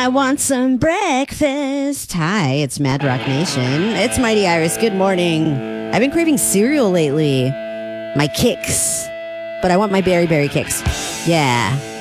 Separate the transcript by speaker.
Speaker 1: I want some breakfast. Hi, it's Mad Rock Nation. It's Mighty Iris. Good morning. I've been craving cereal lately. My Kicks. But I want my Berry Berry Kicks. Yeah.